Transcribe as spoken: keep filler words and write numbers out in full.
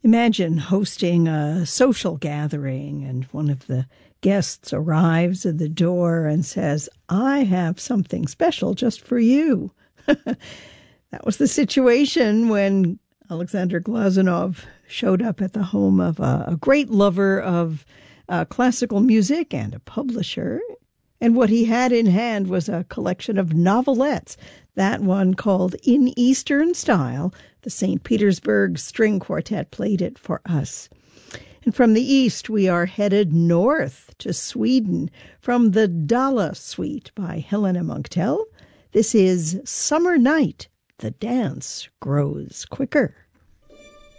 Imagine hosting a social gathering and one of the guests arrives at the door and says, "I have something special just for you." That was the situation when Alexander Glazunov showed up at the home of a, a great lover of uh, classical music and a publisher. And what he had in hand was a collection of novelettes, that one called In Eastern Style. The Saint Petersburg String Quartet played it for us. And from the east, we are headed north to Sweden from the Dala Suite by Helena Munktell. This is Summer Night, the Dance Grows Quicker.